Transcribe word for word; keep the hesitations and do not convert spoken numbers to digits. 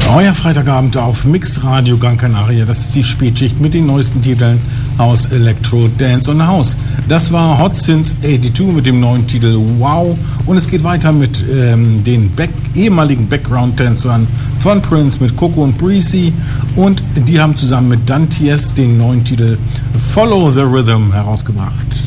Euer Freitagabend auf Mix Radio Gran Canaria. Das ist die Spätschicht mit den neuesten Titeln aus Electro, Dance und House. Das war Hot Since zweiundachtzig mit dem neuen Titel Wow. Und es geht weiter mit ähm, den Back- ehemaligen Background-Tänzern von Prince mit Coco und Breezy. Und die haben zusammen mit Danties den neuen Titel Follow the Rhythm herausgebracht.